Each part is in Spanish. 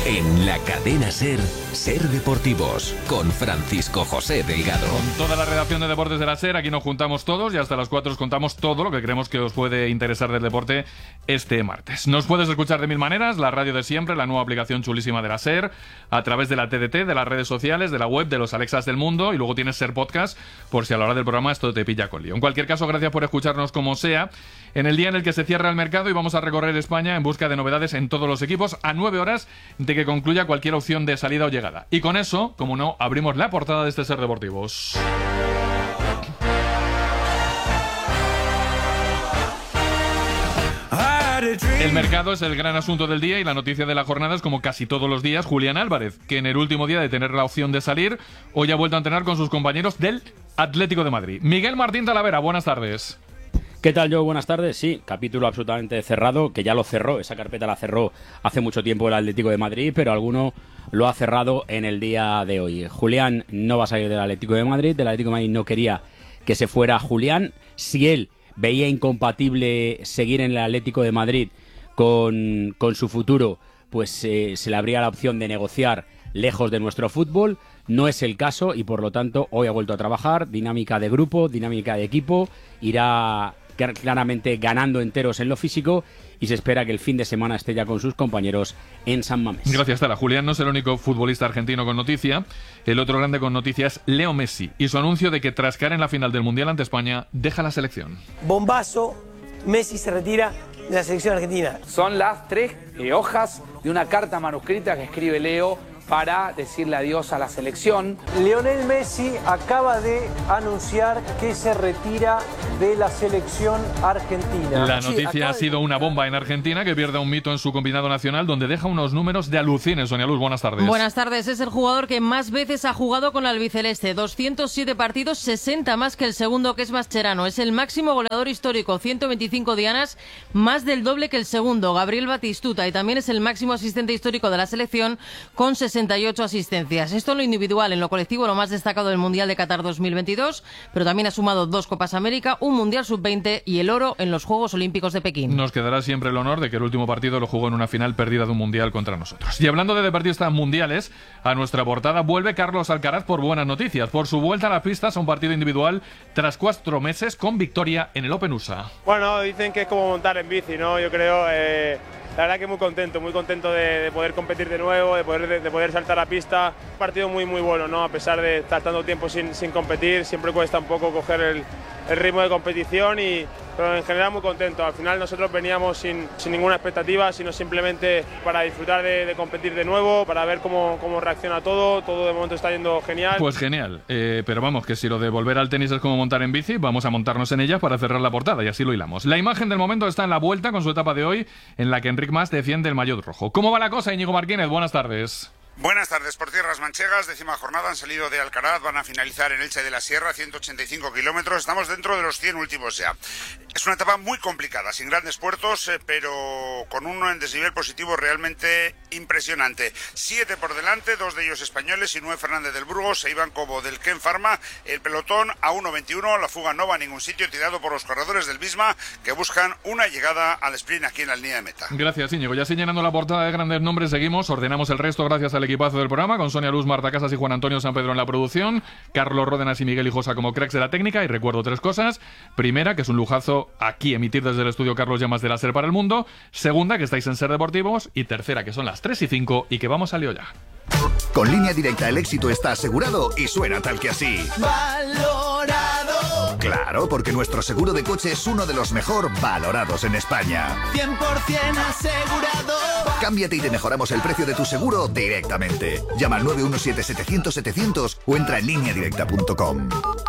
En la cadena SER, SER Deportivos, con Francisco José Delgado. Con toda la redacción de Deportes de la SER, aquí nos juntamos todos y hasta las 4 os contamos todo lo que creemos que os puede interesar del deporte este martes. Nos puedes escuchar de mil maneras, la radio de siempre, la nueva aplicación chulísima de la SER, a través de la TDT, de las redes sociales, de la web, de los Alexas del mundo, y luego tienes SER Podcast, por si a la hora del programa esto te pilla con lío. En cualquier caso, gracias por escucharnos como sea, en el día en el que se cierra el mercado y vamos a recorrer España en busca de novedades en todos los equipos, a 9 horas de que concluya cualquier opción de salida o llegada. Y con eso, como no, abrimos la portada de este SER Deportivos. El mercado es el gran asunto del día y la noticia de la jornada es, como casi todos los días, Julián Álvarez, que en el último día de tener la opción de salir, hoy ha vuelto a entrenar con sus compañeros del Atlético de Madrid. Miguel Martín Talavera, buenas tardes. ¿Qué tal, Joe? Buenas tardes. Sí, capítulo absolutamente cerrado, que ya lo cerró, esa carpeta la cerró hace mucho tiempo el Atlético de Madrid, pero alguno lo ha cerrado en el día de hoy. Julián no va a salir del Atlético de Madrid no quería que se fuera Julián. Si él veía incompatible seguir en el Atlético de Madrid con su futuro, pues se le abría la opción de negociar lejos de nuestro fútbol. No es el caso y por lo tanto hoy ha vuelto a trabajar, dinámica de grupo, dinámica de equipo, irá claramente ganando enteros en lo físico y se espera que el fin de semana esté ya con sus compañeros en San Mamés. Gracias, Tara. Julián no es el único futbolista argentino con noticia. El otro grande con noticia es Leo Messi y su anuncio de que tras caer en la final del Mundial ante España deja la selección. Bombazo, Messi se retira de la selección argentina. Son las 3 hojas de una carta manuscrita que escribe Leo para decirle adiós a la selección. Lionel Messi acaba de anunciar que se retira de la selección argentina. La noticia ha sido una bomba en Argentina, que pierde un mito en su combinado nacional, donde deja unos números de alucines. Sonia Luz, buenas tardes. Buenas tardes. Es el jugador que más veces ha jugado con la albiceleste. 207 partidos, 60 más que el segundo, que es Mascherano. Es el máximo goleador histórico, 125 dianas, más del doble que el segundo, Gabriel Batistuta. Y también es el máximo asistente histórico de la selección, con 68 asistencias. Esto en lo individual. En lo colectivo, lo más destacado del Mundial de Qatar 2022, pero también ha sumado 2 Copas América, un Mundial Sub-20 y el oro en los Juegos Olímpicos de Pekín. Nos quedará siempre el honor de que el último partido lo jugó en una final perdida de un Mundial contra nosotros. Y hablando de deportistas mundiales, a nuestra portada vuelve Carlos Alcaraz por buenas noticias, por su vuelta a las pistas a un partido individual tras 4 meses con victoria en el Open USA. Bueno, dicen que es como montar en bici, ¿no? Yo creo... La verdad que muy contento de poder competir de nuevo, de poder saltar a pista. Un partido muy bueno, ¿no? A pesar de estar tanto tiempo sin competir, siempre cuesta un poco coger el ritmo de competición, pero en general muy contento. Al final nosotros veníamos sin ninguna expectativa, sino simplemente para disfrutar de competir de nuevo, para ver cómo reacciona todo de momento está yendo genial. Pues genial, pero vamos, que si lo de volver al tenis es como montar en bici, vamos a montarnos en ella para cerrar la portada y así lo hilamos. La imagen del momento está en la vuelta con su etapa de hoy, en la que Enric Mas defiende el maillot rojo. ¿Cómo va la cosa, Íñigo Martínez? Buenas tardes. Buenas tardes. Por tierras manchegas, 10ª jornada, han salido de Alcaraz, van a finalizar en Elche de la Sierra, 185 kilómetros, estamos dentro de los 100 últimos ya. Es una etapa muy complicada, sin grandes puertos, pero con uno en desnivel positivo realmente impresionante. 7 por delante, 2 de ellos españoles, y 9 Fernández del Burgos e Iván Cobo del Ken Pharma. El pelotón a 1.21, la fuga no va a ningún sitio, tirado por los corredores del Visma, que buscan una llegada al sprint aquí en la línea de meta. Gracias, Íñigo. Ya llenando la portada de grandes nombres, seguimos, ordenamos el resto gracias al equipazo del programa, con Sonia Luz, Marta Casas y Juan Antonio San Pedro en la producción, Carlos Ródenas y Miguel Hijosa como cracks de la técnica. Y recuerdo 3 cosas. Primera, que es un lujazo aquí emitir desde el estudio Carlos Llamas de la SER para el mundo. Segunda, que estáis en SER Deportivos. Y tercera, que son las 3:05 y que vamos a lío ya. Con Línea Directa el éxito está asegurado y suena tal que así. ¡Valorado! Claro, porque nuestro seguro de coche es uno de los mejor valorados en España. 100% asegurado. Cámbiate y te mejoramos el precio de tu seguro directamente. Llama al 917-700-700 o entra en lineadirecta.com.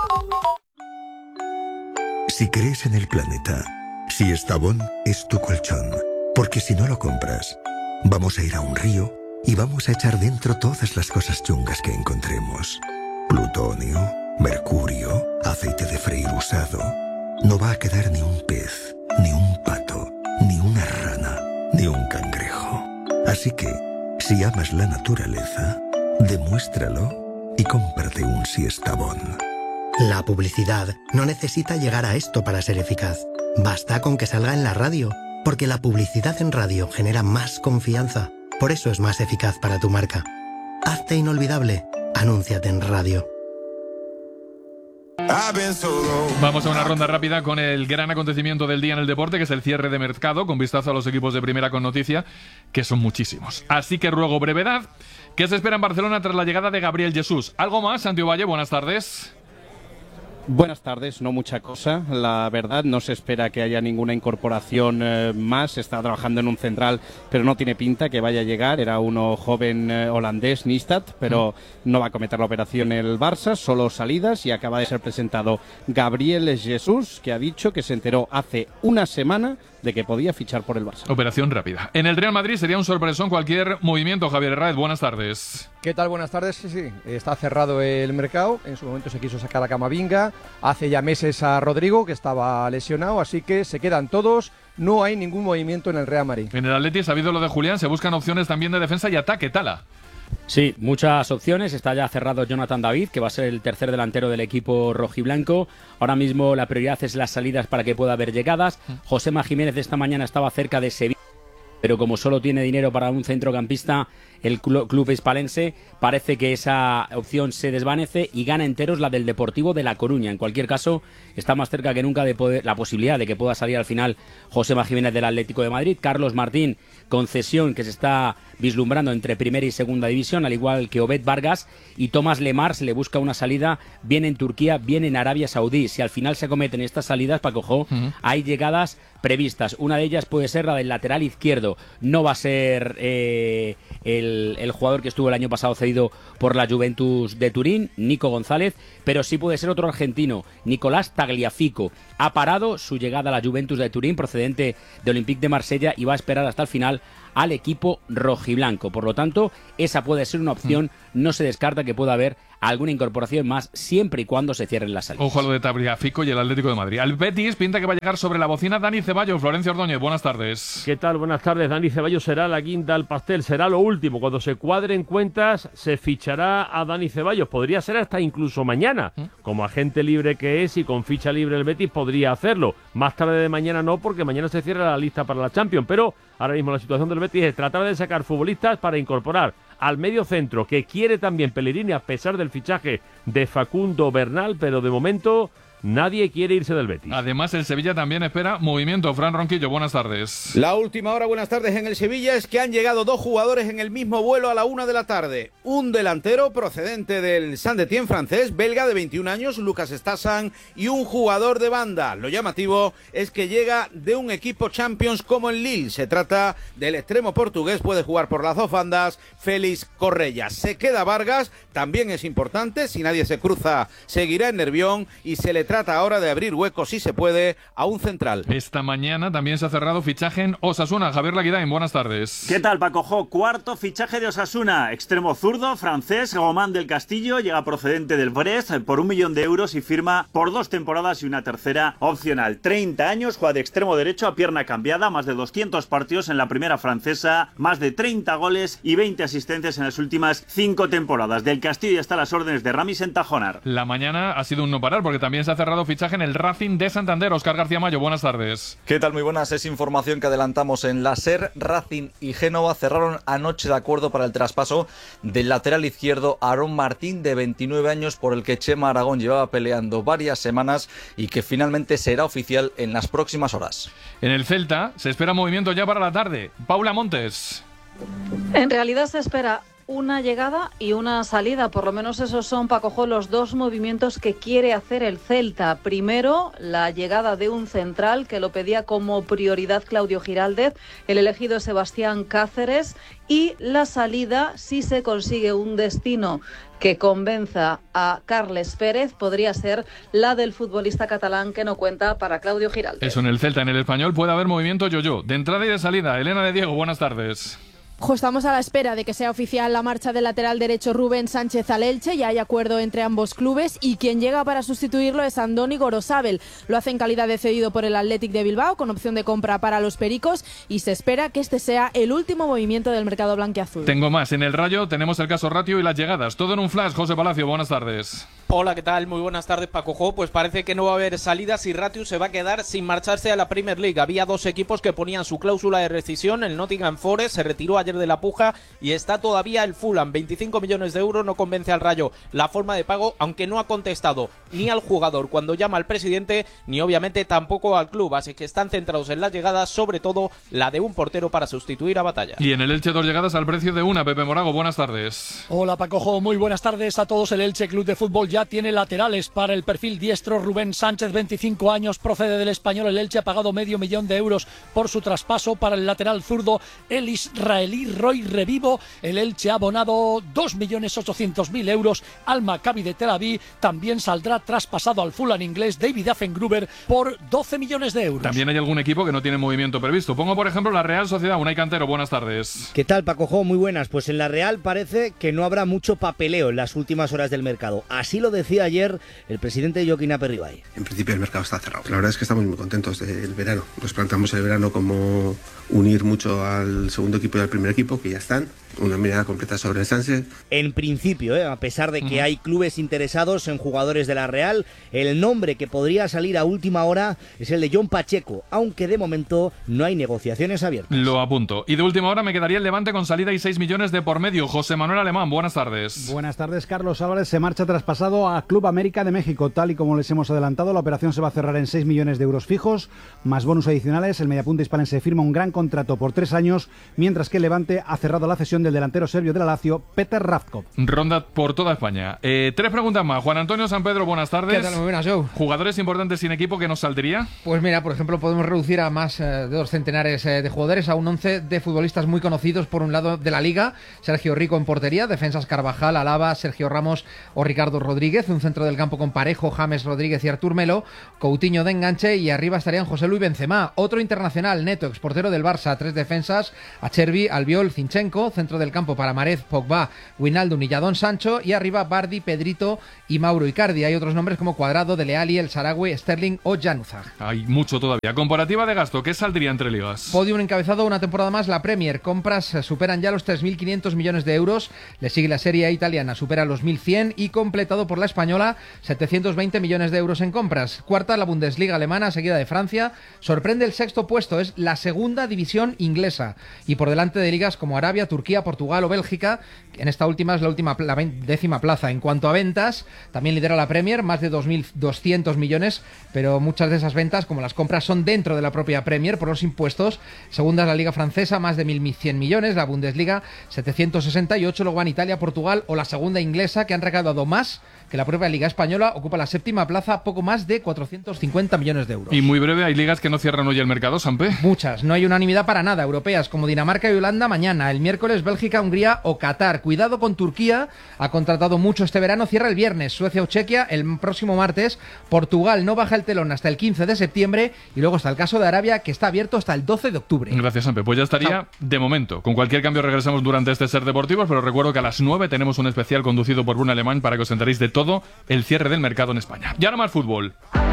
Si crees en el planeta, si Estavón es tu colchón, porque si no lo compras, vamos a ir a un río y vamos a echar dentro todas las cosas chungas que encontremos. Plutonio, mercurio, aceite de freír usado. No va a quedar ni un pez, ni un pato, ni una rana, ni un cangrejo. Así que, si amas la naturaleza, demuéstralo y cómprate un Siestabón. La publicidad no necesita llegar a esto para ser eficaz. Basta con que salga en la radio, porque la publicidad en radio genera más confianza. Por eso es más eficaz para tu marca. Hazte inolvidable. Anúnciate en radio. Vamos a una ronda rápida con el gran acontecimiento del día en el deporte, que es el cierre de mercado, con vistazo a los equipos de primera con noticia, que son muchísimos. Así que ruego brevedad. ¿Qué se espera en Barcelona tras la llegada de Gabriel Jesús? ¿Algo más, Santiago Valle? Buenas tardes. Buenas tardes, no mucha cosa, la verdad, no se espera que haya ninguna incorporación más, está trabajando en un central, pero no tiene pinta que vaya a llegar, era uno joven holandés, Nistad, pero no va a cometer la operación el Barça, solo salidas, y acaba de ser presentado Gabriel Jesús, que ha dicho que se enteró hace una semana de que podía fichar por el Barça. Operación rápida. En el Real Madrid sería un sorpresón cualquier movimiento. Javier Herráez, buenas tardes. ¿Qué tal? Buenas tardes. Sí, está cerrado el mercado. En su momento se quiso sacar a Camavinga. Hace ya meses a Rodrigo, que estaba lesionado, así que se quedan todos. No hay ningún movimiento en el Real Madrid. En el Atleti, sabido lo de Julián, se buscan opciones también de defensa y ataque. Tala. Sí, muchas opciones. Está ya cerrado Jonathan David, que va a ser el tercer delantero del equipo rojiblanco. Ahora mismo la prioridad es las salidas para que pueda haber llegadas. Josema Jiménez esta mañana estaba cerca de Sevilla, pero como solo tiene dinero para un centrocampista, el club hispalense, parece que esa opción se desvanece y gana enteros la del Deportivo de La Coruña. En cualquier caso, está más cerca que nunca de la posibilidad de que pueda salir al final Josema Jiménez del Atlético de Madrid. Carlos Martín, concesión que se está vislumbrando entre primera y segunda división, al igual que Obed Vargas, y Tomás Lemar se le busca una salida bien en Turquía, bien en Arabia Saudí. Si al final se cometen estas salidas, Paco, hay llegadas previstas. Una de ellas puede ser la del lateral izquierdo. No va a ser el jugador que estuvo el año pasado cedido por la Juventus de Turín, Nico González, pero sí puede ser otro argentino, Nicolás Tagliafico. Ha parado su llegada a la Juventus de Turín, procedente de Olympique de Marsella, y va a esperar hasta el final al equipo rojiblanco. Por lo tanto, esa puede ser una opción. No se descarta que pueda haber alguna incorporación más, siempre y cuando se cierren las salidas. Ojo a lo de Tagliafico y el Atlético de Madrid. Al Betis pinta que va a llegar sobre la bocina Dani Ceballos. Florencio Ordóñez, buenas tardes. ¿Qué tal? Buenas tardes. Dani Ceballos será la guinda al pastel, será lo último. Cuando se cuadren cuentas, se fichará a Dani Ceballos. Podría ser hasta incluso mañana. Como agente libre que es y con ficha libre el Betis podría hacerlo. Más tarde de mañana no, porque mañana se cierra la lista para la Champions. Pero ahora mismo la situación del Betis es tratar de sacar futbolistas para incorporar al medio centro, que quiere también Pellegrini a pesar del fichaje de Facundo Bernal, pero de momento nadie quiere irse del Betis. Además, el Sevilla también espera movimiento. Fran Ronquillo, buenas tardes. La última hora, buenas tardes, en el Sevilla es que han llegado dos jugadores en el mismo vuelo a la 1 de la tarde. Un delantero procedente del Saint-Étienne francés, belga de 21 años, Lucas Stassan, y un jugador de banda. Lo llamativo es que llega de un equipo Champions como el Lille. Se trata del extremo portugués, puede jugar por las dos bandas, Félix Correia. Se queda Vargas, también es importante, si nadie se cruza, seguirá en Nervión, y se le trata ahora de abrir huecos, si se puede, a un central. Esta mañana también se ha cerrado fichaje en Osasuna. Javier Laguidain, buenas tardes. ¿Qué tal, Paco Jo? Cuarto fichaje de Osasuna. Extremo zurdo, francés, Román del Castillo, llega procedente del Brest por 1 millón de euros y firma por 2 temporadas y una tercera opcional. 30 años, juega de extremo derecho a pierna cambiada, más de 200 partidos en la primera francesa, más de 30 goles y 20 asistencias en las últimas 5 temporadas. Del Castillo está a las órdenes de Rami Sentajonar. La mañana ha sido un no parar, porque también se ha cerrado fichaje en el Racing de Santander. Óscar García Mayo, buenas tardes. ¿Qué tal? Muy buenas. Es información que adelantamos en la SER. Racing y Génova cerraron anoche de acuerdo para el traspaso del lateral izquierdo Aarón Martín, de 29 años, por el que Chema Aragón llevaba peleando varias semanas y que finalmente será oficial en las próximas horas. En el Celta se espera movimiento ya para la tarde. Paula Montes. En realidad se espera una llegada y una salida, por lo menos esos son, Paco Jo, los dos movimientos que quiere hacer el Celta. Primero, la llegada de un central que lo pedía como prioridad Claudio Giraldez, el elegido Sebastián Cáceres, y la salida, si se consigue un destino que convenza a Carles Pérez, podría ser la del futbolista catalán que no cuenta para Claudio Giraldez. Eso en el Celta. En el Español puede haber movimiento yo-yo, de entrada y de salida. Elena de Diego, buenas tardes. Estamos a la espera de que sea oficial la marcha del lateral derecho Rubén Sánchez al Elche. Ya hay acuerdo entre ambos clubes y quien llega para sustituirlo es Andoni Gorosabel. Lo hace en calidad de cedido por el Athletic de Bilbao, con opción de compra para los Pericos, y se espera que este sea el último movimiento del mercado blanquiazul. Tengo más. En el Rayo tenemos el caso Ratio y las llegadas. Todo en un flash. José Palacio, buenas tardes. Hola, ¿qué tal? Muy buenas tardes, Paco Jo. Pues parece que no va a haber salidas y Ratio se va a quedar sin marcharse a la Premier League. Había dos equipos que ponían su cláusula de rescisión. El Nottingham Forest se retiró a ayer de la puja y está todavía el Fulham, 25 millones de euros, no convence al Rayo la forma de pago, aunque no ha contestado ni al jugador cuando llama al presidente, ni obviamente tampoco al club, así que están centrados en las llegadas, sobre todo la de un portero para sustituir a Batalla. Y en el Elche 2 llegadas al precio de una. Pepe Morago, buenas tardes. Hola Pacojo, muy buenas tardes a todos. El Elche Club de Fútbol ya tiene laterales para el perfil diestro. Rubén Sánchez, 25 años, procede del Español. El Elche ha pagado $500,000 de euros por su traspaso. Para el lateral zurdo, el israelí Roy Revivo, el Elche ha abonado 2.800.000 euros al Maccabi de Tel Aviv. También saldrá traspasado al Fulham inglés David Affengruber por 12 millones de euros. También hay algún equipo que no tiene movimiento previsto. Pongo por ejemplo la Real Sociedad. Unai Cantero, buenas tardes. ¿Qué tal, Pacojo? Muy buenas. Pues en la Real parece que no habrá mucho papeleo en las últimas horas del mercado. Así lo decía ayer el presidente Joaquín Aperribay. En principio el mercado está cerrado. La verdad es que estamos muy contentos del verano. Nos planteamos el verano como unir mucho al segundo equipo y al primer equipo, que ya están. Una mirada completa sobre el Sánchez. En principio, a pesar de que hay clubes interesados en jugadores de la Real, el nombre que podría salir a última hora es el de John Pacheco, aunque de momento no hay negociaciones abiertas. Lo apunto. Y de última hora me quedaría el Levante con salida y 6 millones de por medio. José Manuel Alemán, buenas tardes. Buenas tardes. Carlos Álvarez se marcha traspasado a Club América de México. Tal y como les hemos adelantado, la operación se va a cerrar en 6 millones de euros fijos, más bonus adicionales. El mediapunta hispalense firma un gran contrato por 3 años, mientras que el Levante ha cerrado la cesión del delantero serbio de la Lazio, Petar Ravkov. Ronda por toda España. 3 preguntas más. Juan Antonio San Pedro, buenas tardes. ¿Qué tal? Muy buenas, Joe. ¿Jugadores importantes sin equipo que nos saldría? Pues mira, por ejemplo, podemos reducir a más de 2 centenares de jugadores, a un 11 de futbolistas muy conocidos. Por un lado de la Liga, Sergio Rico en portería, defensas Carvajal, Alaba, Sergio Ramos o Ricardo Rodríguez, un centro del campo con Parejo, James Rodríguez y Artur Melo, Coutinho de enganche, y arriba estarían José Luis Benzema, otro internacional, Neto, exportero del Barça, 3 defensas, Acherbi, Albiol, Zinchenko, centro del campo para Marez, Pogba, Wijnaldum y Jadon Sancho, y arriba Bardi, Pedrito y Mauro Icardi. Hay otros nombres como Cuadrado, Dele Alli, El Saragüe, Sterling o Januzaj. Hay mucho todavía. Comparativa de gasto, ¿qué saldría entre ligas? Podium encabezado una temporada más la Premier. Compras superan ya los 3.500 millones de euros. Le sigue la Serie A italiana, supera los 1.100, y completado por la española, 720 millones de euros en compras. Cuarta la Bundesliga alemana, seguida de Francia. Sorprende el sexto puesto, es la segunda división inglesa, y por delante de ligas como Arabia, Turquía, Portugal o Bélgica. En esta última es la 10ª plaza. En cuanto a ventas, también lidera la Premier, más de 2.200 millones, pero muchas de esas ventas, como las compras, son dentro de la propia Premier por los impuestos. Segunda es la Liga Francesa, más de 1.100 millones, la Bundesliga 768, luego van Italia, Portugal o la segunda inglesa, que han recaudado más que la propia Liga Española. Ocupa la 7ª plaza, poco más de 450 millones de euros. Y muy breve, ¿hay ligas que no cierran hoy el mercado, Sampe? Muchas, no hay unanimidad para nada. Europeas como Dinamarca y Holanda mañana, el miércoles Bélgica, Hungría o Qatar. Cuidado con Turquía, ha contratado mucho este verano, cierra el viernes. Suecia o Chequia el próximo martes. Portugal no baja el telón hasta el 15 de septiembre, y luego está el caso de Arabia, que está abierto hasta el 12 de octubre. Gracias, Sampe. Pues ya estaría de momento. Con cualquier cambio regresamos durante este Ser Deportivos, pero recuerdo que a las 9 tenemos un especial conducido por Bruno Alemán para que os enteréis de todo el cierre del mercado en España. Ya no más fútbol.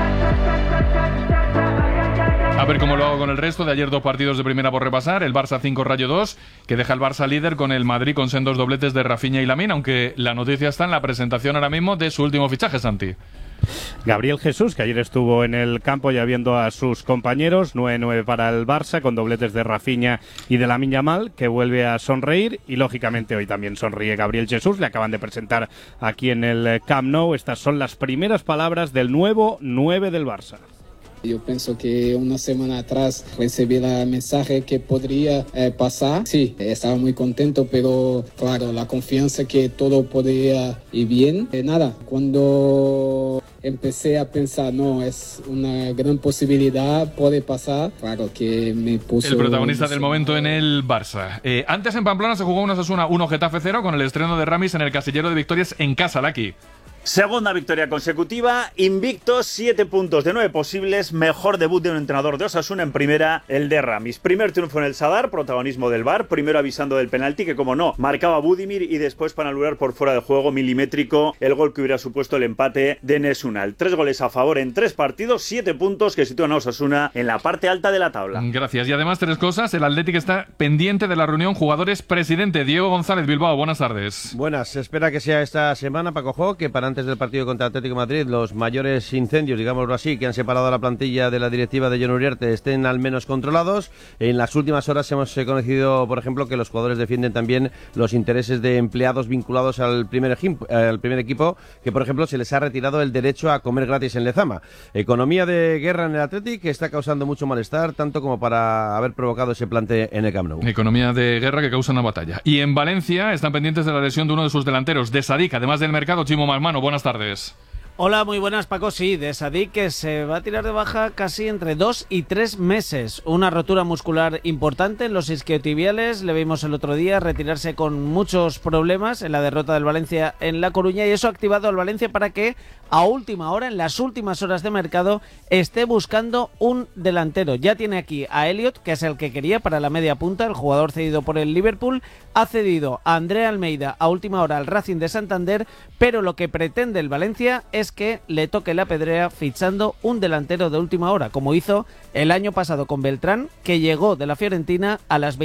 A ver cómo lo hago con el resto. De ayer 2 partidos de primera por repasar. El Barça 5, Rayo 2, que deja el Barça líder con el Madrid con sendos dobletes de Rafinha y Lamine, aunque la noticia está en la presentación ahora mismo de su último fichaje, Santi. Gabriel Jesús, que ayer estuvo en el campo ya viendo a sus compañeros. 9-9 para el Barça, con dobletes de Rafinha y de Lamine Yamal, que vuelve a sonreír, y lógicamente hoy también sonríe Gabriel Jesús. Le acaban de presentar aquí en el Camp Nou. Estas son las primeras palabras del nuevo 9 del Barça. Yo pienso que una semana atrás recibí el mensaje que podría pasar. Sí, estaba muy contento, pero claro, la confianza que todo podría ir bien. Nada, cuando empecé a pensar, no, es una gran posibilidad, puede pasar, claro que me puso... El protagonista del momento en el Barça. Antes en Pamplona se jugó un Osasuna 1 Getafe 0 con el estreno de Ramis en el casillero de victorias en casa, Laki. Segunda victoria consecutiva, invictos, 7 puntos de 9 posibles, mejor debut de un entrenador de Osasuna en primera, el de Ramis. Primer triunfo en el Sadar, protagonismo del VAR, primero avisando del penalti que, como no, marcaba Budimir, y después para anular por fuera de juego milimétrico el gol que hubiera supuesto el empate de Enes Unal. 3 goles a favor en 3 partidos, 7 puntos que sitúan a Osasuna en la parte alta de la tabla. Gracias. Y además 3 cosas, el Athletic está pendiente de la reunión jugadores-presidente. Diego González, Bilbao, buenas tardes. Buenas, se espera que sea esta semana, Paco Jo, que para antes del partido contra Atlético de Madrid, los mayores incendios, digámoslo así, que han separado a la plantilla de la directiva de Jon Uriarte estén al menos controlados. En las últimas horas hemos conocido, por ejemplo, que los jugadores defienden también los intereses de empleados vinculados al primer equipo, que por ejemplo se les ha retirado el derecho a comer gratis en Lezama. Economía de guerra en el Athletic que está causando mucho malestar, tanto como para haber provocado ese plante en el Camp Nou. Economía de guerra que causa una batalla. Y en Valencia están pendientes de la lesión de uno de sus delanteros, de Sadik, además del mercado. Chimo Malmano, buenas tardes. Hola, muy buenas, Paco. Sí, de Sadik, que se va a tirar de baja casi entre 2 y 3 meses. Una rotura muscular importante en los isquiotibiales. Le vimos el otro día retirarse con muchos problemas en la derrota del Valencia en La Coruña, y eso ha activado al Valencia para que a última hora, en las últimas horas de mercado, esté buscando un delantero. Ya tiene aquí a Elliot, que es el que quería para la media punta, el jugador cedido por el Liverpool. Ha cedido a André Almeida a última hora al Racing de Santander, pero lo que pretende el Valencia es que le toque la pedrea fichando un delantero de última hora, como hizo el año pasado con Beltrán, que llegó de la Fiorentina a las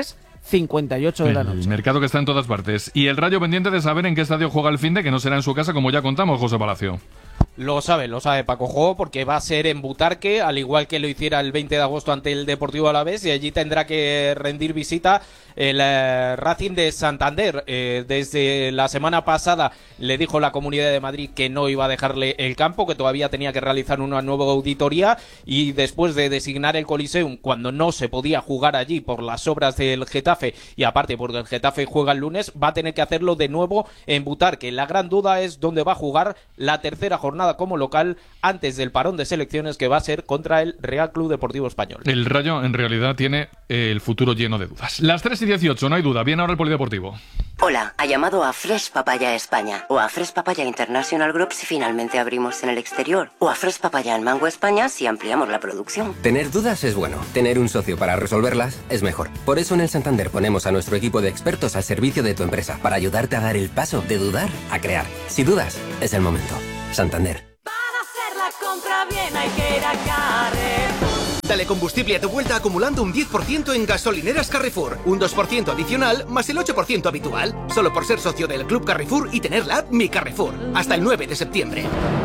23:58 de la noche. El mercado que está en todas partes. Y el Rayo pendiente de saber en qué estadio juega el finde, que no será en su casa, como ya contamos, José Palacio. Lo sabe Paco Jo, porque va a ser en Butarque, al igual que lo hiciera el 20 de agosto ante el Deportivo Alavés, y allí tendrá que rendir visita el Racing de Santander. Desde la semana pasada le dijo la Comunidad de Madrid que no iba a dejarle el campo, que todavía tenía que realizar una nueva auditoría, y después de designar el Coliseum cuando no se podía jugar allí por las obras del Getafe, y aparte porque el Getafe juega el lunes, va a tener que hacerlo de nuevo en Butarque. La gran duda es dónde va a jugar la tercera jornada como local antes del parón de selecciones, que va a ser contra el Real Club Deportivo Español. El Rayo en realidad tiene el futuro lleno de dudas. Las 3:18, no hay duda. Viene ahora el polideportivo. Hola, ha llamado a Fresh Papaya España o a Fresh Papaya International Group si finalmente abrimos en el exterior, o a Fresh Papaya en Mango España si ampliamos la producción. Tener dudas es bueno, tener un socio para resolverlas es mejor. Por eso en el Santander ponemos a nuestro equipo de expertos al servicio de tu empresa, para ayudarte a dar el paso de dudar a crear. Si dudas, es el momento. Santander. Para hacer la compra bien hay que ir a Carrefour. Dale combustible a tu vuelta acumulando un 10% en gasolineras Carrefour. Un 2% adicional más el 8% habitual. Solo por ser socio del Club Carrefour y tener la app Mi Carrefour. Hasta el 9 de septiembre.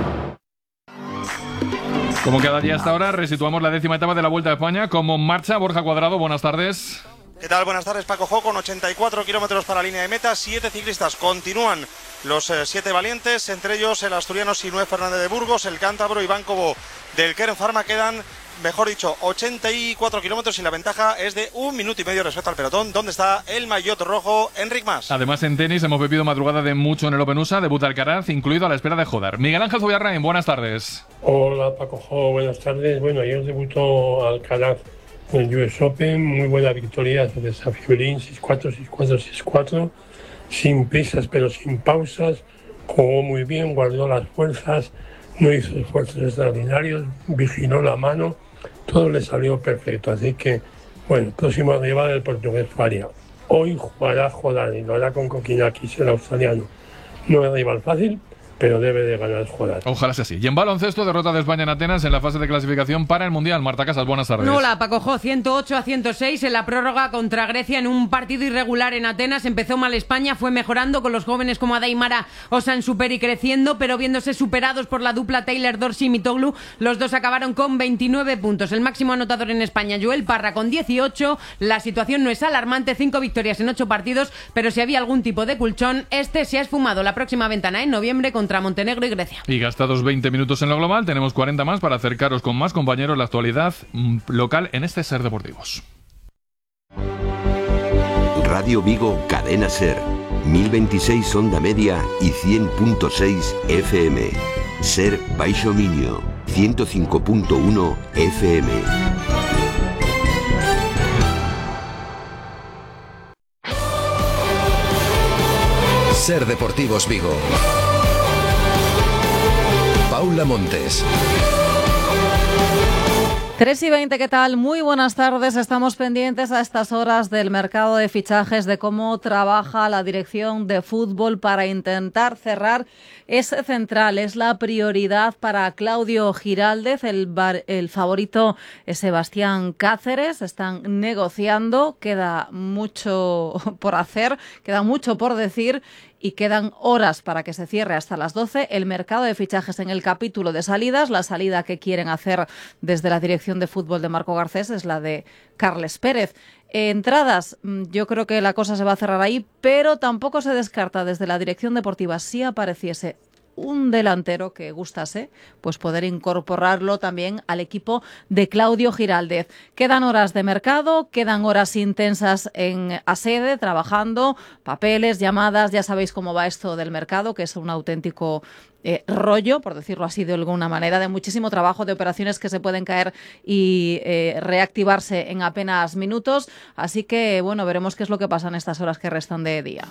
Como cada día hasta ahora, resituamos la 10ª etapa de la Vuelta a España. Como marcha, Borja Cuadrado, buenas tardes. ¿Qué tal? Buenas tardes, Paco Jo. Con 84 kilómetros para la línea de meta, 7 ciclistas. Continúan los 7 valientes, entre ellos el asturiano Sinué Fernández de Burgos, el cántabro Iván Cobo del Kern Pharma. Quedan, mejor dicho, 84 kilómetros y la ventaja es de 1 minuto y medio respecto al pelotón, donde está el maillot rojo, Enric Mas. Además, en tenis hemos bebido madrugada de mucho en el Open USA, debuta Alcaraz, incluido a la espera de Jodar. Miguel Ángel Zubiarrain, buenas tardes. Hola, Paco Jo, buenas tardes. Bueno, ayer debutó Alcaraz en el US Open, muy buena victoria de Safiulín, 6-4, 6-4, 6-4, sin prisas pero sin pausas, jugó muy bien, guardó las fuerzas, no hizo esfuerzos extraordinarios, vigiló la mano, todo le salió perfecto, así que, bueno, próximo rival el portugués Faria. Hoy jugará Jodar y lo hará con Kokinakis, el australiano. No es rival fácil, pero debe de ganar Jodar. Ojalá sea así. Y en baloncesto, derrota de España en Atenas en la fase de clasificación para el Mundial. Marta Casas, buenas tardes. Hola, Paco Jo, 108-106 en la prórroga contra Grecia en un partido irregular en Atenas. Empezó mal España, fue mejorando con los jóvenes como Adaimara o Sansuperi creciendo, pero viéndose superados por la dupla Taylor Dorsey y Mitoglu, los dos acabaron con 29 puntos. El máximo anotador en España, Joel Parra, con 18. La situación no es alarmante, 5 victorias en 8 partidos, pero si había algún tipo de colchón, este se ha esfumado. La próxima ventana en noviembre contra Montenegro y Grecia. Y gastados 20 minutos en lo global, tenemos 40 más para acercaros con más compañeros la actualidad local en este Ser Deportivos. Radio Vigo, Cadena Ser, 1026 onda media y 100.6 FM. Ser Baixo Miño, 105.1 FM. Ser Deportivos Vigo. Paula Montes. 3:20, ¿qué tal? Muy buenas tardes. Estamos pendientes a estas horas del mercado de fichajes, de cómo trabaja la dirección de fútbol para intentar cerrar ese central. Es la prioridad para Claudio Giraldez. El favorito es Sebastián Cáceres. Están negociando. Queda mucho por hacer, queda mucho por decir. y quedan horas para que se cierre hasta las 12 el mercado de fichajes. En el capítulo de salidas, la salida que quieren hacer desde la dirección de fútbol de Marco Garcés es la de Carles Pérez. Entradas, yo creo que la cosa se va a cerrar ahí, pero tampoco se descarta desde la dirección deportiva, si apareciese un delantero que gustase, pues poder incorporarlo también al equipo de Claudio Giraldez. Quedan horas de mercado, quedan horas intensas en Asede, trabajando, papeles, llamadas, ya sabéis cómo va esto del mercado, que es un auténtico rollo, por decirlo así de alguna manera, de muchísimo trabajo, de operaciones que se pueden caer y reactivarse en apenas minutos. Así que, bueno, veremos qué es lo que pasa en estas horas que restan de día.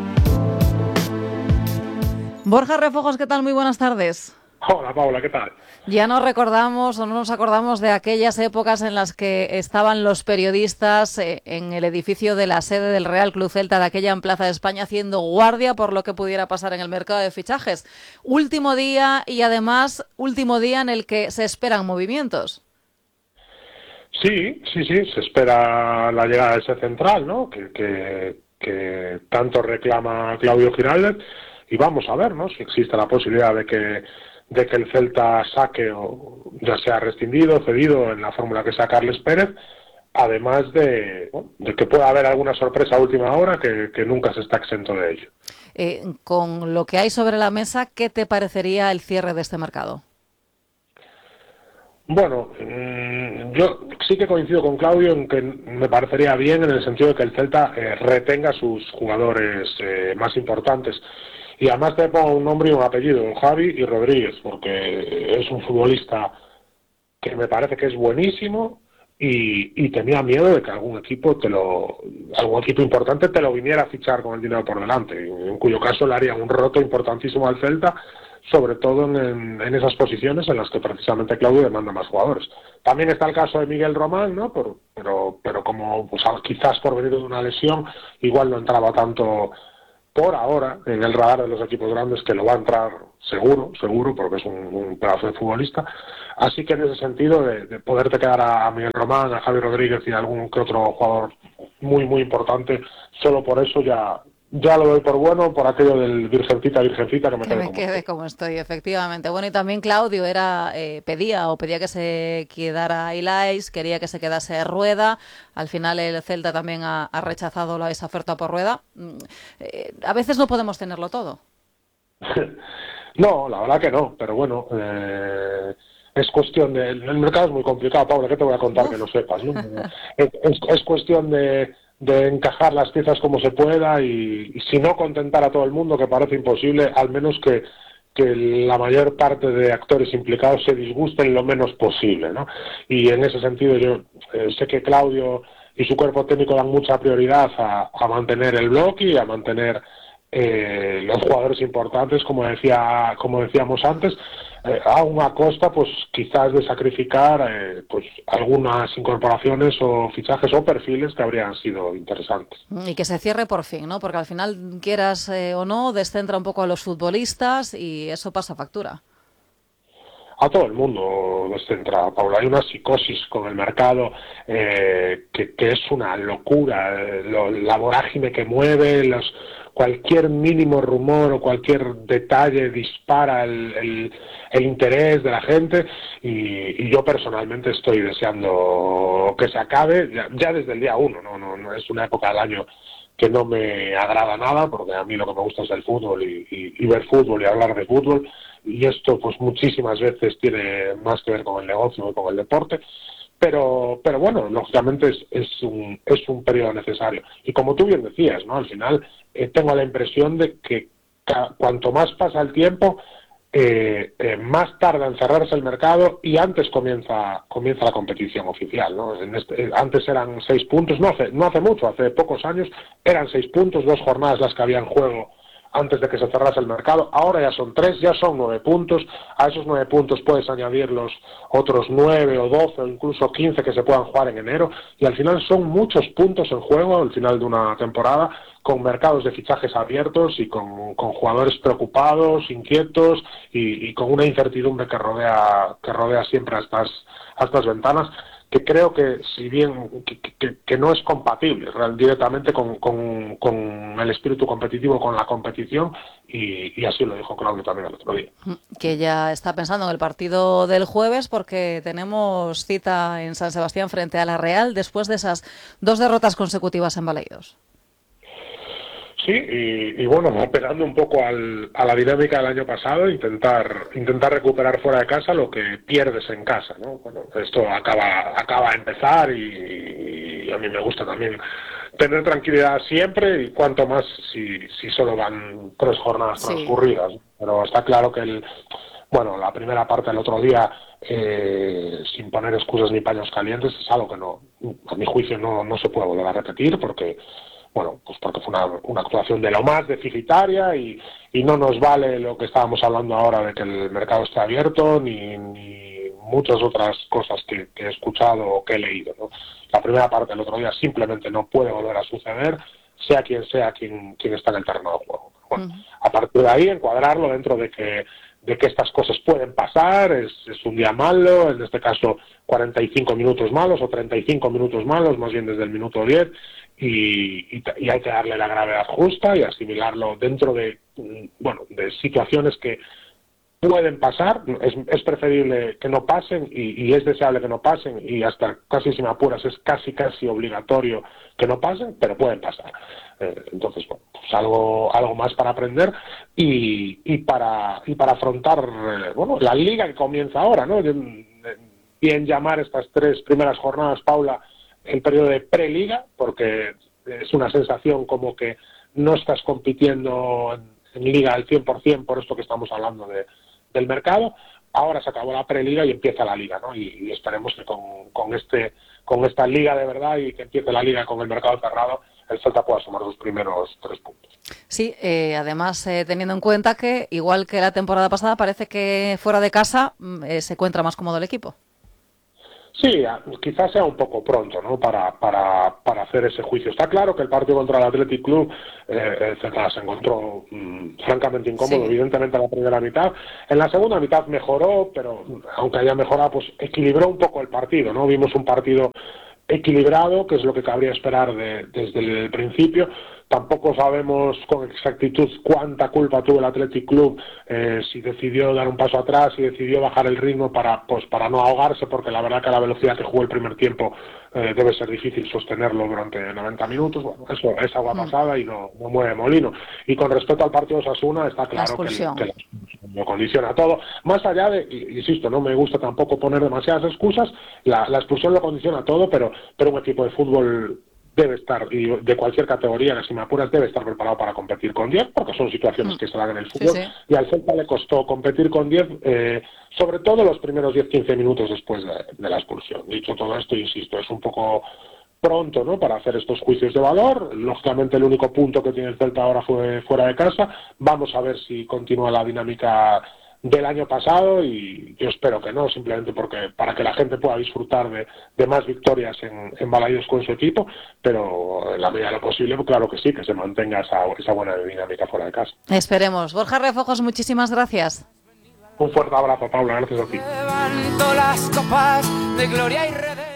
Borja Refojos, ¿qué tal? Muy buenas tardes. Hola, Paula, ¿qué tal? Ya no recordamos o no nos acordamos de aquellas épocas en las que estaban los periodistas en el edificio de la sede del Real Club Celta, de aquella en Plaza de España, haciendo guardia por lo que pudiera pasar en el mercado de fichajes. Último día y además último día en el que se esperan movimientos. Sí, se espera la llegada de ese central, ¿no? Que tanto reclama Claudio Giraldez. Y vamos a ver, ¿no?, si existe la posibilidad de que el Celta saque, o ya sea rescindido o cedido en la fórmula que sea Carles Pérez, además de que pueda haber alguna sorpresa a última hora que nunca se está exento de ello. Con lo que hay sobre la mesa, ¿qué te parecería el cierre de este mercado? Bueno, yo sí que coincido con Claudio en que me parecería bien en el sentido de que el Celta retenga sus jugadores más importantes. Y además te pongo un nombre y un apellido, Javi y Rodríguez, porque es un futbolista que me parece que es buenísimo y tenía miedo de que algún equipo importante te lo viniera a fichar con el dinero por delante, en cuyo caso le haría un roto importantísimo al Celta, sobre todo en esas posiciones en las que precisamente Claudio demanda más jugadores. También está el caso de Miguel Román, ¿no? Pero como pues, quizás por venir de una lesión, igual no entraba tanto por ahora en el radar de los equipos grandes, que lo va a entrar seguro, porque es un pedazo de futbolista. Así que en ese sentido, de poderte quedar a Miguel Román, a Javi Rodríguez y a algún que otro jugador muy, muy importante, solo por eso ya lo doy por bueno, por aquello del virgencita, que me quede como estoy, efectivamente. Bueno, y también Claudio pedía que se quedara Ilais, quería que se quedase Rueda. Al final el Celta también ha rechazado esa oferta por Rueda. A veces no podemos tenerlo todo. No, la verdad que no, pero bueno, es cuestión de... El mercado es muy complicado, Paula, ¿qué te voy a contar que no sepas, ¿no? Es cuestión de encajar las piezas como se pueda y si no contentar a todo el mundo, que parece imposible, al menos que la mayor parte de actores implicados se disgusten lo menos posible, ¿no? Y en ese sentido yo sé que Claudio y su cuerpo técnico dan mucha prioridad a mantener el bloque y a mantener los jugadores importantes, como decíamos antes, aún a costa, pues quizás de sacrificar pues algunas incorporaciones o fichajes o perfiles que habrían sido interesantes. Y que se cierre por fin, ¿no? Porque al final, quieras o no, descentra un poco a los futbolistas y eso pasa factura. A todo el mundo descentra, Paula. Hay una psicosis con el mercado que es una locura. La vorágine que mueve, cualquier mínimo rumor o cualquier detalle dispara el interés de la gente y yo personalmente estoy deseando que se acabe ya desde el día 1. No es una época del año que no me agrada nada, porque a mí lo que me gusta es el fútbol y ver fútbol y hablar de fútbol, y esto pues muchísimas veces tiene más que ver con el negocio que con el deporte. Pero bueno, lógicamente es un periodo necesario. Y como tú bien decías, ¿no? Al final tengo la impresión de que cuanto más pasa el tiempo, más tarda en cerrarse el mercado y antes comienza la competición oficial, ¿no? Antes eran 6 puntos, no hace mucho, hace pocos años, eran 6 puntos, 2 jornadas las que había en juego antes de que se cerrase el mercado. Ahora ya son 3, ya son 9 puntos. A esos 9 puntos puedes añadir los otros 9 o 12 o incluso 15 que se puedan jugar en enero, y al final son muchos puntos en juego al final de una temporada, con mercados de fichajes abiertos y con jugadores preocupados, inquietos y con una incertidumbre que rodea siempre a estas ventanas, que creo que si bien que no es compatible directamente con el espíritu competitivo, con la competición, y así lo dijo Claudio también el otro día. Que ya está pensando en el partido del jueves, porque tenemos cita en San Sebastián frente a la Real después de esas 2 derrotas consecutivas en Balaidos. Sí, y bueno, apelando un poco a la dinámica del año pasado, intentar recuperar fuera de casa lo que pierdes en casa, ¿no? Bueno, esto acaba de empezar y a mí me gusta también tener tranquilidad siempre, y cuanto más si solo van 3 jornadas transcurridas. Pero está claro que la primera parte del otro día, sin poner excusas ni paños calientes, es algo que no, a mi juicio no se puede volver a repetir, porque porque fue una actuación de lo más deficitaria y no nos vale lo que estábamos hablando ahora de que el mercado esté abierto, ni muchas otras cosas que he escuchado o que he leído, ¿no? La primera parte del otro día simplemente no puede volver a suceder, sea quien está en el terreno de juego. Bueno, a partir de ahí, encuadrarlo dentro de que estas cosas pueden pasar, es un día malo, en este caso 45 minutos malos o 35 minutos malos, más bien desde el minuto 10, y hay que darle la gravedad justa y asimilarlo dentro de situaciones que pueden pasar. Es preferible que no pasen y es deseable que no pasen, y hasta casi, si me apuras, es casi obligatorio que no pasen, pero pueden pasar. Entonces, pues algo más para aprender y para afrontar la liga que comienza ahora, ¿no? Bien llamar estas 3 primeras jornadas, Paula, el periodo de preliga, porque es una sensación como que no estás compitiendo en liga al 100% por esto que estamos hablando del mercado. Ahora se acabó la preliga y empieza la liga, ¿no? Y esperemos que con esta liga de verdad, y que empiece la liga con el mercado cerrado, el Celta pueda sumar sus primeros 3 puntos. Sí, además teniendo en cuenta que, igual que la temporada pasada, parece que fuera de casa se encuentra más cómodo el equipo. Sí, quizás sea un poco pronto, ¿no? Para hacer ese juicio. Está claro que el partido contra el Athletic Club el Celta se encontró francamente incómodo, evidentemente, en la primera mitad. En la segunda mitad mejoró, pero aunque haya mejorado, pues equilibró un poco el partido, ¿no? Vimos un partido equilibrado, que es lo que cabría esperar desde el principio. Tampoco sabemos con exactitud cuánta culpa tuvo el Athletic Club, si decidió dar un paso atrás, si decidió bajar el ritmo para no ahogarse, porque la verdad que a la velocidad que jugó el primer tiempo debe ser difícil sostenerlo durante 90 minutos. Bueno, eso es agua pasada y no mueve molino. Y con respecto al partido de Osasuna, está claro que lo condiciona todo. Más allá de, insisto, no me gusta tampoco poner demasiadas excusas, la expulsión lo condiciona todo, pero un equipo de fútbol debe estar, y de cualquier categoría, si me apuras, debe estar preparado para competir con 10, porque son situaciones que se dan en el fútbol. Y al Celta le costó competir con 10, sobre todo los primeros 10-15 minutos después de la expulsión. Dicho todo esto, insisto, es un poco pronto, ¿no?, para hacer estos juicios de valor. Lógicamente el único punto que tiene el Celta ahora fue fuera de casa. Vamos a ver si continúa la dinámica del año pasado, y yo espero que no, simplemente porque para que la gente pueda disfrutar de más victorias en Balaidos con su equipo, pero en la medida de lo posible, claro que sí, que se mantenga esa buena dinámica fuera de casa. Esperemos. Borja Refojos, muchísimas gracias. Un fuerte abrazo, Paula, gracias a ti. Levanto las copas de gloria y redención.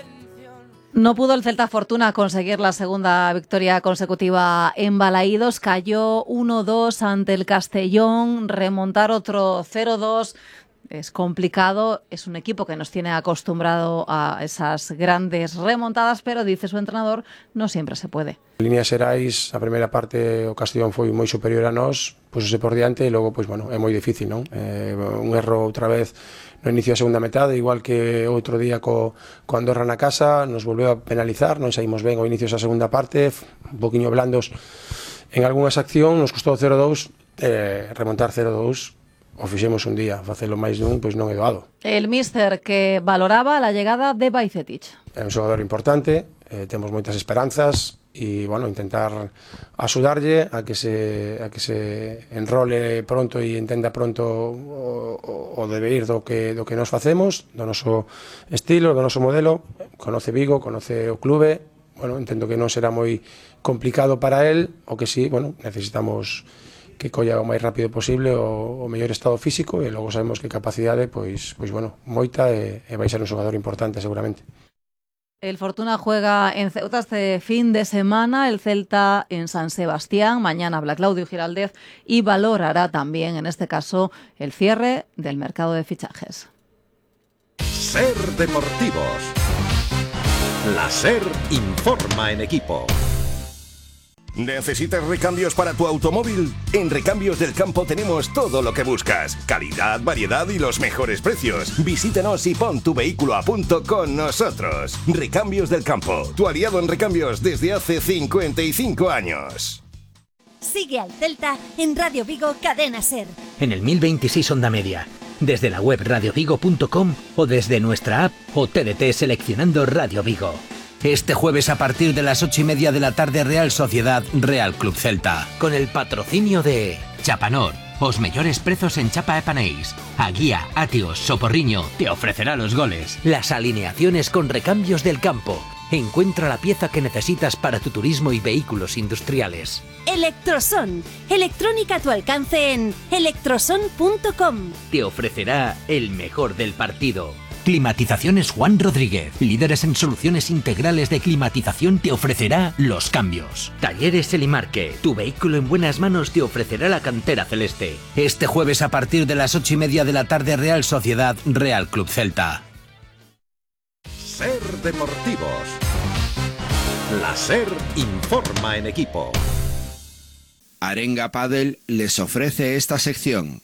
No pudo el Celta Fortuna conseguir la segunda victoria consecutiva en Balaidos. Cayó 1-2 ante el Castellón, remontar otro 0-2 es complicado. Es un equipo que nos tiene acostumbrado a esas grandes remontadas, pero dice su entrenador, no siempre se puede. En líneas xerais, a primeira parte o Castellón foi moi superior a nós, pusose por diante e logo, pois, bueno, é moi difícil, non? Un erro outra vez no inicio da segunda metade, igual que outro día co Andorra na casa, nos volveu a penalizar, non saímos ben ao inicio da segunda parte, un poquinho blandos en algunhas accións, nos custou 0-2, remontar 0-2, o fixemos un día, facelo máis dun, pois non é doado. El míster que valoraba la llegada de Bajcetic. É un xogador importante, temos moitas esperanzas, e, bueno, intentar axudarlle a que se enrole pronto e entenda pronto o deber do que nos facemos, do noso estilo, do noso modelo. Conoce Vigo, conoce o clube, bueno, entendo que non será moi complicado para él, o que sí, bueno, necesitamos que colla o máis rápido posible o mellor estado físico, e logo sabemos que capacidade, pois bueno, moita, e vai ser un xogador importante seguramente. El Fortuna juega en Ceuta este fin de semana, el Celta en San Sebastián. Mañana habla Claudio Giraldez y valorará también, en este caso, el cierre del mercado de fichajes. Ser Deportivos. La SER informa en equipo. ¿Necesitas recambios para tu automóvil? En Recambios del Campo tenemos todo lo que buscas. Calidad, variedad y los mejores precios. Visítanos y pon tu vehículo a punto con nosotros. Recambios del Campo, tu aliado en recambios desde hace 55 años. Sigue al Celta en Radio Vigo Cadena SER. En el 1026 Onda Media, desde la web radiovigo.com o desde nuestra app o TDT seleccionando Radio Vigo. Este jueves a partir de las 8:30 de la tarde, Real Sociedad Real Club Celta, con el patrocinio de Chapanor, os mellores prezos en chapa e panéis. Aguía, Atios, Soporriño te ofrecerá los goles. Las alineaciones con Recambios del Campo. Encuentra la pieza que necesitas para tu turismo y vehículos industriales. Electroson, electrónica a tu alcance en electroson.com. Te ofrecerá el mejor del partido. Climatizaciones Juan Rodríguez, líderes en soluciones integrales de climatización, te ofrecerá los cambios. Talleres Elimarque, tu vehículo en buenas manos te ofrecerá la cantera celeste. Este jueves a partir de las 8:30 de la tarde, Real Sociedad Real Club Celta. SER Deportivos. La SER informa en equipo. Arenga Padel les ofrece esta sección.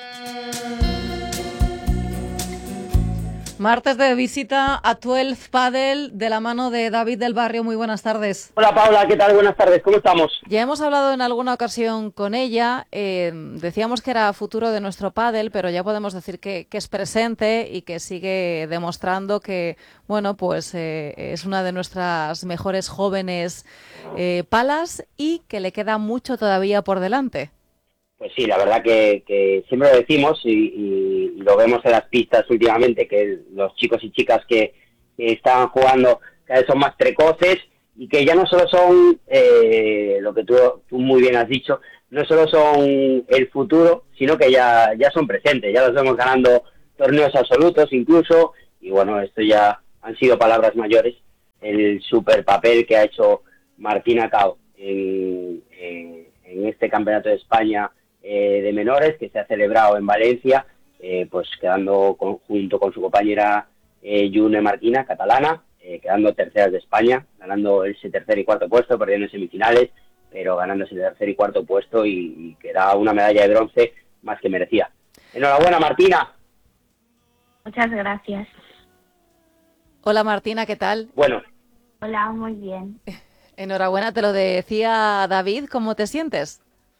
Martes de visita a 12 Padel de la mano de David del Barrio. Muy buenas tardes. Hola Paula, ¿qué tal? Buenas tardes, ¿cómo estamos? Ya hemos hablado en alguna ocasión con ella. Decíamos que era futuro de nuestro pádel, pero ya podemos decir que es presente y que sigue demostrando que, bueno, pues es una de nuestras mejores jóvenes palas y que le queda mucho todavía por delante. Pues sí, la verdad que siempre lo decimos y lo vemos en las pistas últimamente, que los chicos y chicas que están jugando cada vez son más precoces y que ya no solo son, lo que tú muy bien has dicho, no solo son el futuro, sino que ya son presentes, ya los vemos ganando torneos absolutos incluso, y bueno, esto ya han sido palabras mayores, el super papel que ha hecho Martina Cao en este Campeonato de España de menores que se ha celebrado en Valencia, pues quedando junto con su compañera June Martina, catalana, quedando terceras de España, ganando ese tercer y cuarto puesto, perdiendo en semifinales, pero ganando ese tercer y cuarto puesto y que da una medalla de bronce más que merecida. Enhorabuena, Martina. Muchas gracias. Hola Martina, ¿qué tal? Bueno. Hola, muy bien. Enhorabuena, te lo decía David, ¿cómo te sientes?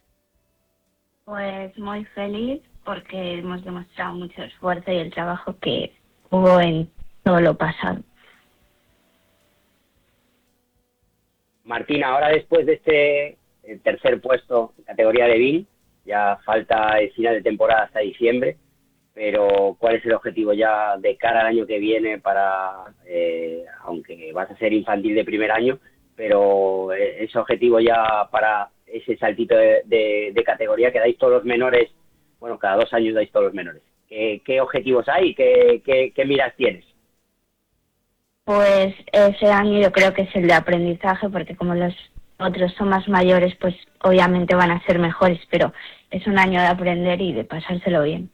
Pues muy feliz porque hemos demostrado mucho esfuerzo y el trabajo que hubo en todo lo pasado. Martina, ahora después de este tercer puesto en categoría de VIN, ya falta el final de temporada hasta diciembre, pero ¿cuál es el objetivo ya de cara al año que viene para, aunque vas a ser infantil de primer año, pero ese objetivo ya para ese saltito de categoría que dais todos los menores, bueno, cada 2 años dais todos los menores? ¿Qué objetivos hay? ¿Qué miras tienes? Pues ese año yo creo que es el de aprendizaje, porque como los otros son más mayores, pues obviamente van a ser mejores, pero es un año de aprender y de pasárselo bien.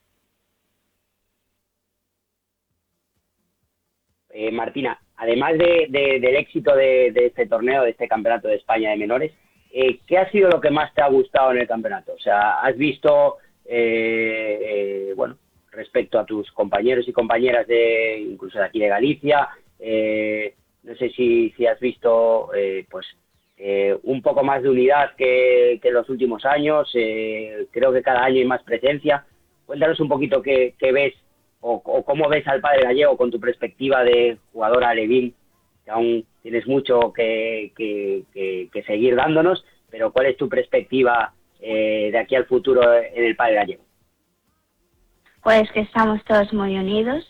Martina, además del éxito de este torneo, de este Campeonato de España de menores, ¿qué ha sido lo que más te ha gustado en el campeonato? O sea, ¿has visto, bueno, respecto a tus compañeros y compañeras incluso de aquí de Galicia, no sé si has visto, pues, un poco más de unidad que en los últimos años? Creo que cada año hay más presencia. Cuéntanos un poquito qué ves o cómo ves al pádel gallego con tu perspectiva de jugadora alevín, que aún tienes mucho que seguir dándonos, pero ¿cuál es tu perspectiva de aquí al futuro en el pádel gallego? Pues que estamos todos muy unidos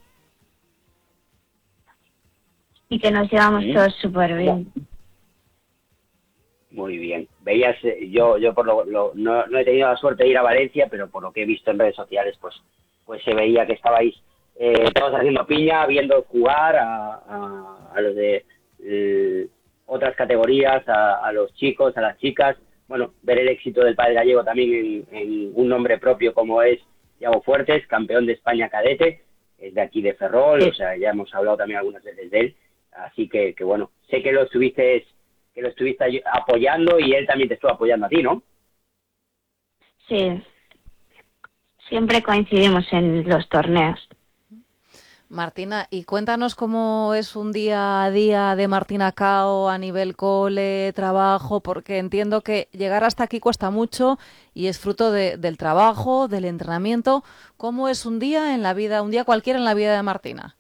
y que nos llevamos todos súper bien. Muy bien. Veías, yo por no he tenido la suerte de ir a Valencia, pero por lo que he visto en redes sociales, pues se veía que estabais todos haciendo piña, viendo jugar a los de otras categorías, a los chicos, a las chicas. Bueno, ver el éxito del padre gallego también en un nombre propio como es Thiago Fuertes, campeón de España cadete, es de aquí de Ferrol, o sea, ya hemos hablado también algunas veces de él, así que bueno, sé que lo estuviste apoyando y él también te estuvo apoyando a ti, ¿no? Sí, siempre coincidimos en los torneos. Martina, y cuéntanos cómo es un día a día de Martina Cao a nivel cole, trabajo, porque entiendo que llegar hasta aquí cuesta mucho y es fruto del trabajo, del entrenamiento. ¿Cómo es un día en la vida, un día cualquiera en la vida de Martina?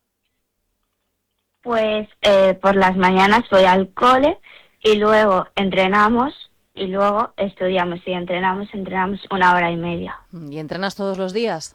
Pues por las mañanas voy al cole y luego entrenamos y luego estudiamos y entrenamos 1 hora y media. ¿Y entrenas todos los días?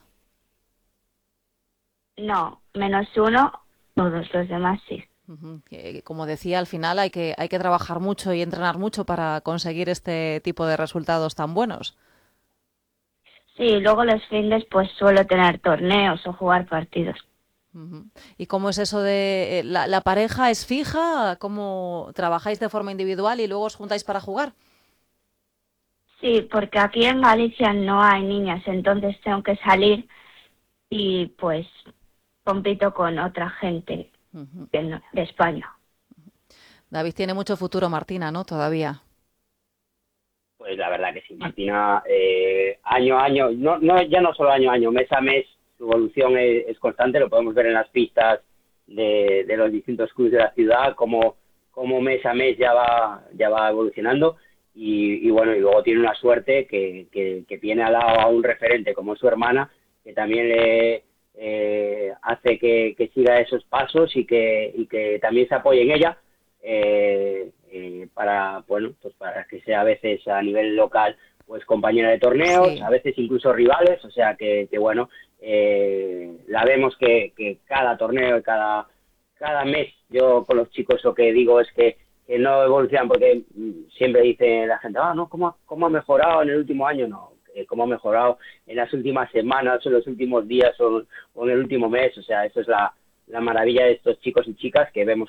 No, -1, todos los demás sí. Como decía, al final hay que trabajar mucho y entrenar mucho para conseguir este tipo de resultados tan buenos. Sí, luego los fines pues suelo tener torneos o jugar partidos. ¿Y cómo es eso de la pareja es fija? ¿Cómo trabajáis de forma individual y luego os juntáis para jugar? Sí, porque aquí en Galicia no hay niñas, entonces tengo que salir y pues compito con otra gente de España. David tiene mucho futuro, Martina, ¿no? Todavía. Pues la verdad que sí, Martina, año a año, ya no solo año a año, mes a mes, su evolución es constante, lo podemos ver en las pistas de los distintos clubes de la ciudad, como mes a mes ya va evolucionando y bueno, y luego tiene una suerte que tiene al lado a un referente como es su hermana, que también le hace que siga esos pasos y que también se apoye en ella para que sea a veces a nivel local pues compañera de torneos, sí, a veces incluso rivales, o sea que bueno, la vemos que cada torneo y cada mes, yo con los chicos lo que digo es que no evolucionan porque siempre dice la gente, no, ¿cómo ha mejorado en el último año? No, cómo ha mejorado en las últimas semanas o en los últimos días o en el último mes, o sea, eso es la maravilla de estos chicos y chicas, que vemos